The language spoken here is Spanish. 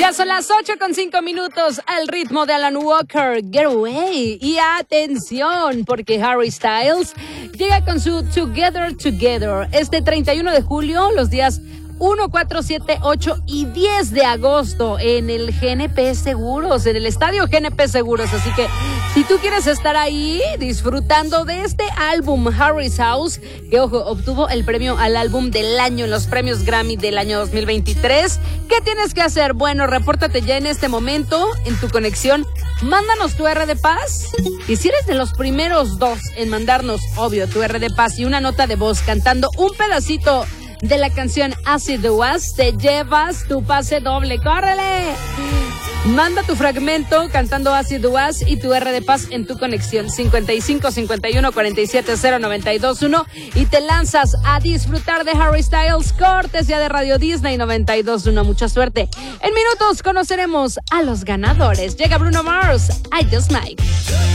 Ya son las 8:05 al ritmo de Alan Walker, Getaway. Y atención, porque Harry Styles llega con su Together Together este 31 de julio, los días 1, 4, 7, 8 y 10 de agosto en el GNP Seguros, en el estadio GNP Seguros. Así que si tú quieres estar ahí disfrutando de este álbum Harry's House, que ojo, obtuvo el premio al álbum del año en los premios Grammy del año 2023, ¿qué tienes que hacer? Bueno, repórtate ya en este momento en tu conexión. Mándanos tu R de Paz. Y si eres de los primeros dos en mandarnos, obvio, tu R de Paz y una nota de voz cantando un pedacito de la canción Acid Was, te llevas tu pase doble. ¡Córrele! Manda tu fragmento cantando Acid Was y tu R de Paz en tu conexión 55 51 47 0 92 1 y te lanzas a disfrutar de Harry Styles, cortesía de Radio Disney 92.1. Mucha suerte. En minutos conoceremos a los ganadores. Llega Bruno Mars, I Just Might.